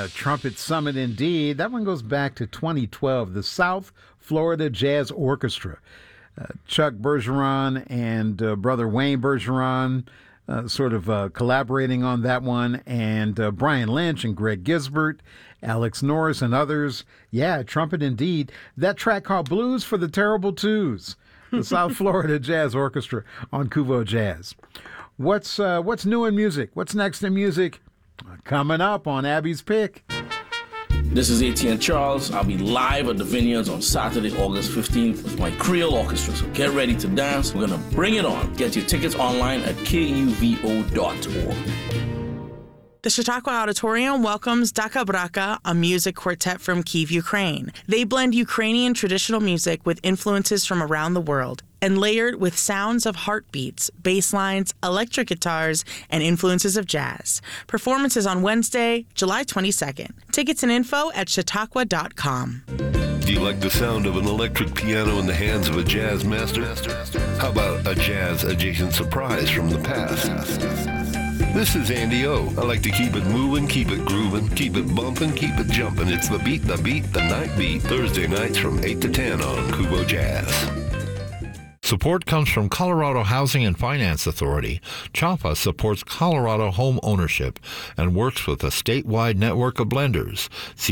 Trumpet Summit indeed. That one goes back to 2012, the South Florida Jazz Orchestra. Chuck Bergeron and brother Wayne Bergeron collaborating on that one, and Brian Lynch and Greg Gisbert, Alex Norris and others. Yeah, Trumpet indeed. That track called Blues for the Terrible Twos, the South Florida Jazz Orchestra on Kuvo Jazz. What's new in music? What's next in music? Coming up on Abby's Pick. This is ATN Charles. I'll be live at the Vineyards on Saturday, August 15th with my Creole Orchestra. So get ready to dance. We're going to bring it on. Get your tickets online at kuvo.org. The Chautauqua Auditorium welcomes Daka Braka, a music quartet from Kyiv, Ukraine. They blend Ukrainian traditional music with influences from around the world and layered with sounds of heartbeats, bass lines, electric guitars, and influences of jazz. Performances on Wednesday, July 22nd. Tickets and info at chautauqua.com. Do you like the sound of an electric piano in the hands of a jazz master? How about a jazz-adjacent surprise from the past? This is Andy O. I like to keep it moving, keep it grooving, keep it bumping, keep it jumping. It's the beat, the night beat. Thursday nights from 8 to 10 on Kuvo Jazz. Support comes from Colorado Housing and Finance Authority. CHAPA supports Colorado home ownership and works with a statewide network of lenders.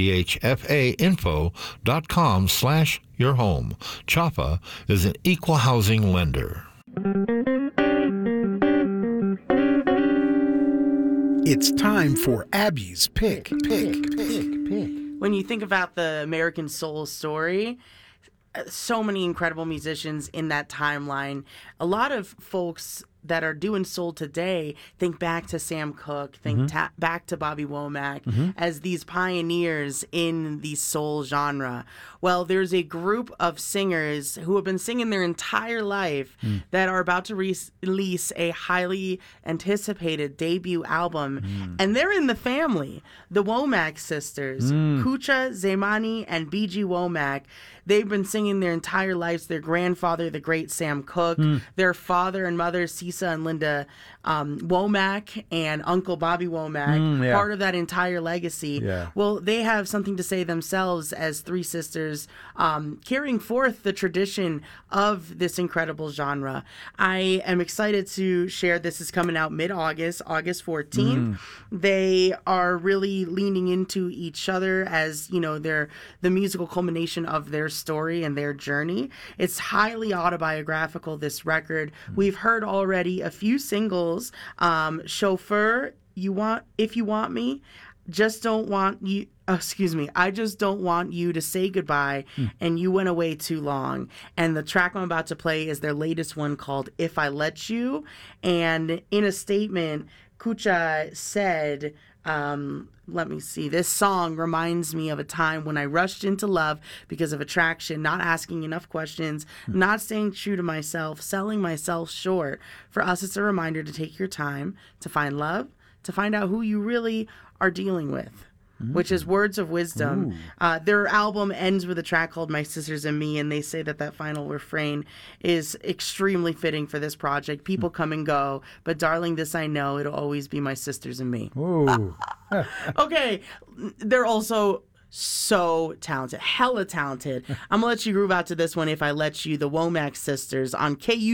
chfainfo.com/yourhome. CHAPA is an equal housing lender. It's time for Abby's Pick. When you think about the American soul story, so many incredible musicians in that timeline. A lot of folks that are doing soul today think back to Sam Cooke, think back to Bobby Womack as these pioneers in the soul genre. Well, there's a group of singers who have been singing their entire life that are about to release a highly anticipated debut album, and they're in the family. The Womack sisters, Kucha, Zemani, and B.G. Womack. They've been singing their entire lives. Their grandfather, the great Sam Cooke, their father and mother, Cisa and Linda Womack, and Uncle Bobby Womack, part of that entire legacy. Yeah. Well, they have something to say themselves as three sisters, carrying forth the tradition of this incredible genre. I am excited to share this is coming out mid-August, August 14th. They are really leaning into each other as, you know, they're the musical culmination of their story and their journey. It's highly autobiographical, this record. We've heard already a few singles. Chauffeur, If You Want Me, Just Don't Want You, I Just Don't Want You to Say Goodbye, and You Went Away Too Long. And the track I'm about to play is their latest one called If I Let You. And in a statement, Kucha said, let me see. This song reminds me of a time when I rushed into love because of attraction, not asking enough questions, not staying true to myself, selling myself short. For us, it's a reminder to take your time to find love, to find out who you really are dealing with, which is words of wisdom. Their album ends with a track called My Sisters and Me, and they say that final refrain is extremely fitting for this project. People come and go, but darling, this I know, it'll always be my sisters and me. Ooh. Okay, they're also so talented, hella talented. I'm gonna let you groove out to this one, If I Let You, the Womack sisters on KU.